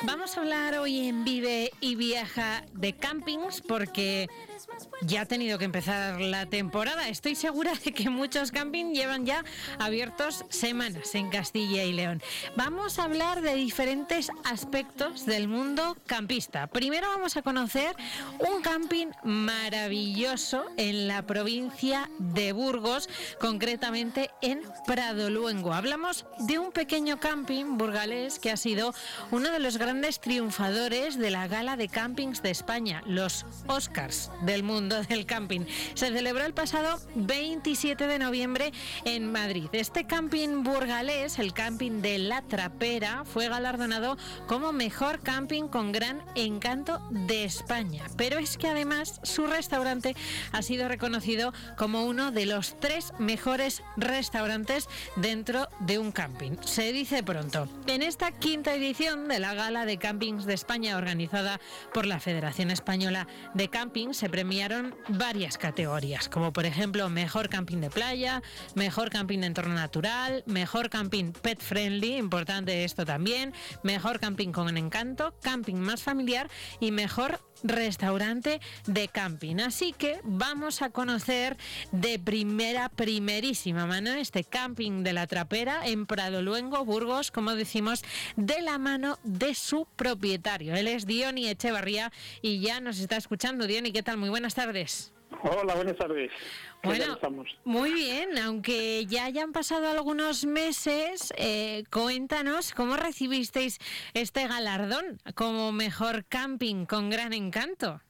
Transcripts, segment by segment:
Vamos a hablar hoy en Vive y Viaja de campings porque ya ha tenido que empezar la temporada. Estoy segura de que muchos campings llevan ya abiertos semanas en Castilla y León. Vamos a hablar de diferentes aspectos del mundo campista. Primero vamos a conocer un camping maravilloso en la provincia de Burgos, concretamente en Pradoluengo. Hablamos de un pequeño camping burgalés que ha sido uno de los grandes triunfadores de la Gala de Campings de España, los Oscars del mundo del camping. Se celebró el pasado 27 de noviembre en Madrid. Este camping burgalés, el camping de La Trapera, fue galardonado como mejor camping con gran encanto de España. Pero es que además su restaurante ha sido reconocido como uno de los 3 mejores restaurantes dentro de un camping. Se dice pronto. En esta quinta edición de la Gala de Campings de España, organizada por la Federación Española de Camping, se premiaron varias categorías, como por ejemplo mejor camping de playa, mejor camping de entorno natural, mejor camping pet friendly, importante esto también, mejor camping con encanto, camping más familiar y mejor restaurante de camping. Así que vamos a conocer de primerísima mano este camping de La Trapera en Pradoluengo, Burgos, como decimos, de la mano de su propietario. Él es Diony Echevarría y ya nos está escuchando. Diony, ¿qué tal? Muy buenas tardes. Hola, buenas tardes. Bueno, muy bien, aunque ya hayan pasado algunos meses, cuéntanos cómo recibisteis este galardón como mejor camping con gran encanto.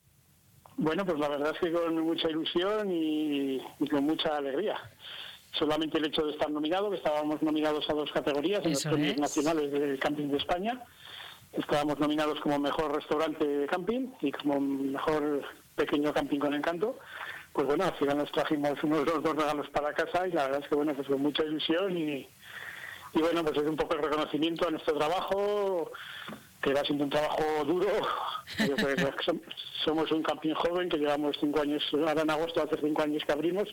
Bueno, pues la verdad es que con mucha ilusión y con mucha alegría. Solamente el hecho de estar nominado, que estábamos nominados a 2 categorías en los premios nacionales del camping de España. Estábamos nominados como mejor restaurante de camping y como mejor pequeño camping con encanto. Pues bueno, al final nos trajimos unos 2 regalos para casa y la verdad es que bueno, pues con mucha ilusión y bueno, pues es un poco el reconocimiento a nuestro trabajo, que va siendo un trabajo duro. Yo creo que somos un camping joven que llevamos 5 años, ahora en agosto hace 5 años que abrimos.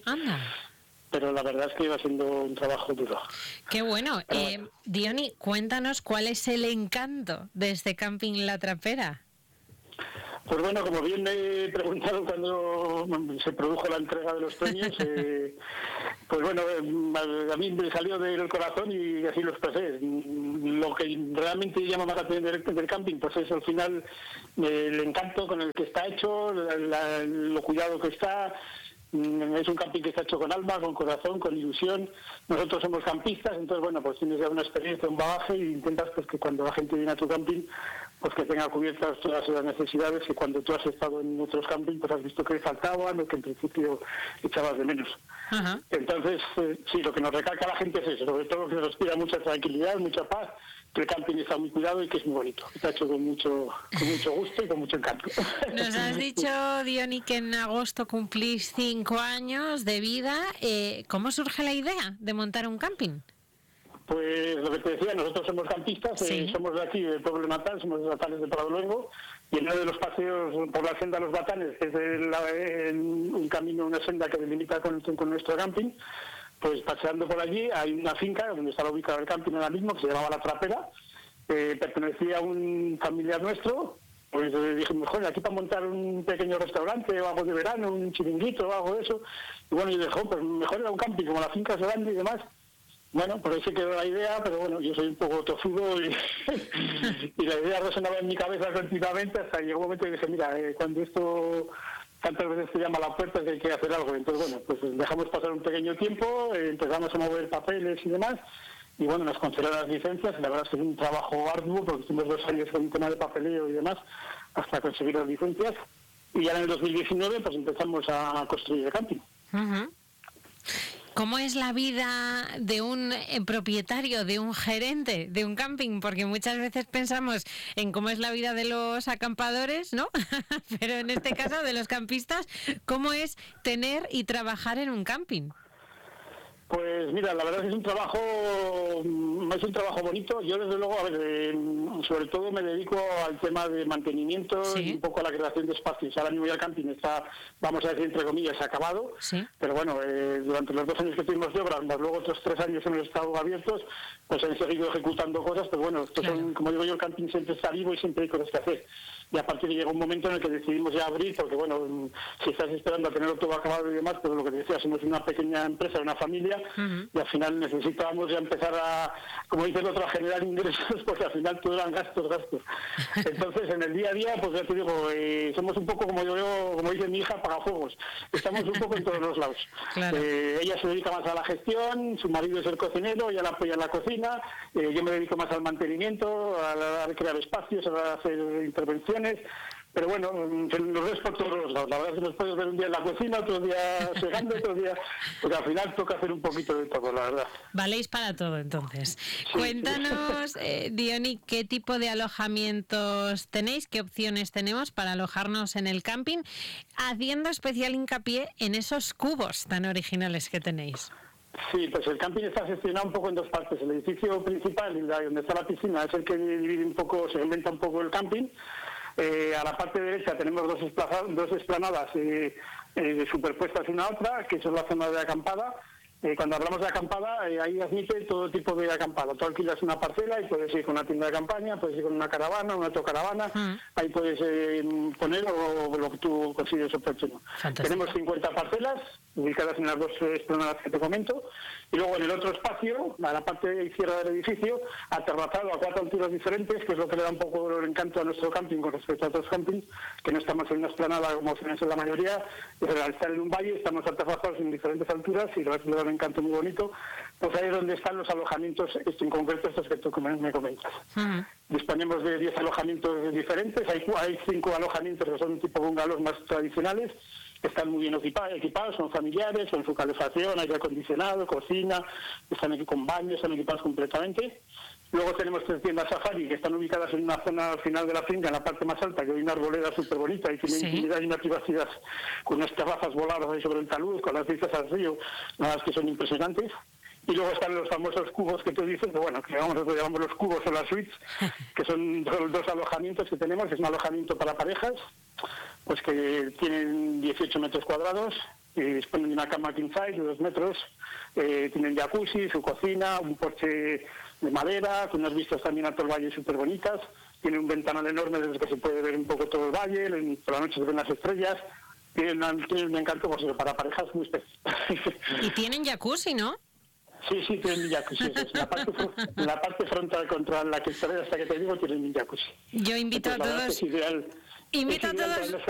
Pero la verdad es que iba siendo un trabajo duro. Qué bueno. Diony, cuéntanos cuál es el encanto de este camping La Trapera. Pues bueno, como bien me he preguntado cuando se produjo la entrega de los premios, pues bueno, a mí me salió del corazón y así lo expresé. Lo que realmente llama más la atención del camping, pues es al final el encanto con el que está hecho, lo cuidado que está. Es un camping que está hecho con alma, con corazón, con ilusión. Nosotros somos campistas, entonces bueno, pues tienes ya una experiencia, un bagaje y intentas pues que cuando la gente viene a tu camping, pues que tenga cubiertas todas las necesidades que cuando tú has estado en otros campings pues has visto que faltaban o que en principio echabas de menos. Ajá. Entonces, sí, lo que nos recalca la gente es eso, sobre todo que nos respira mucha tranquilidad, mucha paz, que el camping está muy cuidado y que es muy bonito. Está hecho con mucho gusto y con mucho encanto. Nos has dicho, Diony, que en agosto cumplís 5 años de vida. ¿Cómo surge la idea de montar un camping? Pues lo que te decía, nosotros somos campistas, ¿sí? Somos de aquí, del pueblo natal, somos de Batanes de Pradoluengo, y en uno de los paseos por la senda de los Batanes, que es un camino, una senda que delimita con nuestro camping, pues paseando por allí hay una finca donde está ubicado el camping ahora mismo, que se llamaba La Trapera, pertenecía a un familiar nuestro. Pues dijimos, mejor aquí para montar un pequeño restaurante o algo de verano, un chiringuito o algo de eso. Y bueno, yo dije, pues mejor era un camping, como la finca es grande y demás. Bueno, por ahí se quedó la idea, pero bueno, yo soy un poco tozudo y la idea resonaba en mi cabeza continuamente hasta que llegó un momento y dije, mira, cuando esto tantas veces te llama a la puerta que hay que hacer algo. Entonces, bueno, pues dejamos pasar un pequeño tiempo, empezamos a mover papeles y demás, y bueno, nos concedieron las licencias. La verdad es que es un trabajo arduo, porque hicimos 2 años con un tema de papeleo y demás, hasta conseguir las licencias. Y ya en el 2019, pues empezamos a construir el camping. Uh-huh. ¿Cómo es la vida de un propietario, de un gerente de un camping? Porque muchas veces pensamos en cómo es la vida de los acampadores, ¿no? Pero en este caso de los campistas, ¿cómo es tener y trabajar en un camping? Pues mira, la verdad es que es un trabajo bonito. Yo desde luego, sobre todo me dedico al tema de mantenimiento y un poco a la creación de espacios. Ahora mismo ya el camping está, vamos a decir entre comillas, acabado. Sí. Pero bueno, durante los 2 años que tuvimos de obra, más luego otros 3 años hemos estado abiertos, pues han seguido ejecutando cosas. Pero bueno, estos son, como digo yo, el camping siempre está vivo y siempre hay cosas que hacer. Y a partir de llega un momento en el que decidimos ya abrir, porque bueno, si estás esperando a tenerlo todo acabado y demás, pues lo que te decía, somos una pequeña empresa, una familia, y al final necesitábamos ya empezar a, como dice el otro, a generar ingresos, porque al final todo eran gastos. Entonces, en el día a día, pues ya te digo, somos un poco, como dice mi hija, apagafuegos. Estamos un poco en todos los lados. Claro. Ella se dedica más a la gestión, su marido es el cocinero, ella la apoya en la cocina, yo me dedico más al mantenimiento, a crear espacios, a hacer intervenciones. Pero bueno, los ves por todos los lados. La verdad es que nos puedes ver un día en la cocina, otro día segando, otro día... Porque al final toca hacer un poquito de todo, la verdad. Valéis para todo, entonces. Sí, Cuéntanos, Diony, ¿qué tipo de alojamientos tenéis? ¿Qué opciones tenemos para alojarnos en el camping? Haciendo especial hincapié en esos cubos tan originales que tenéis. Sí, pues el camping está gestionado un poco en 2 partes. El edificio principal, donde está la piscina, es el que divide un poco, segmenta un poco el camping. A la parte derecha tenemos 2 esplanadas superpuestas una a otra, que son la zona de acampada. Cuando hablamos de acampada, ahí admite todo tipo de acampada. Tú alquilas una parcela y puedes ir con una tienda de campaña, puedes ir con una caravana, una autocaravana, ahí puedes poner lo que tú consideres oportuno. Tenemos 50 parcelas ubicadas en las 2 esplanadas que te comento, y luego en el otro espacio, a la parte izquierda del edificio, aterrazado a 4 alturas diferentes, que es lo que le da un poco el encanto a nuestro camping con respecto a otros campings, que no estamos en una esplanada como suelen ser la mayoría, pero al estar en un valle estamos aterrazados en diferentes alturas y le da un encanto muy bonito. Pues ahí es donde están los alojamientos, en concreto estos que tú me comentas. Disponemos de 10 alojamientos diferentes, hay 5 alojamientos que son tipo bungalows más tradicionales, están muy bien equipados, son familiares, con su calefacción, aire acondicionado, cocina, están aquí con baños, están equipados completamente. Luego tenemos 3 tiendas safari que están ubicadas en una zona al final de la finca, en la parte más alta, que hay una arboleda súper bonita y tiene intimidad y una privacidad, con unas terrazas voladas ahí sobre el talud, con las vistas al río, nada más que son impresionantes. Y luego están los famosos cubos que tú dices, que bueno, que nosotros llamamos los cubos o las suites, que son 2 alojamientos que tenemos. Es un alojamiento para parejas, pues que tienen 18 metros cuadrados, disponen de una cama king size de 2 metros, tienen jacuzzi, su cocina, un porche de madera, con unas vistas también a todo el valle súper bonitas, tienen un ventanal enorme desde el que se puede ver un poco todo el valle, por la noche se ven las estrellas, tienen un encanto pues, para parejas muy especial. Y tienen jacuzzi, ¿no? Sí, tienen jacuzzi. La parte frontal contra la que está hasta que te digo tienen jacuzzi. Yo invito a todos. Invito a todos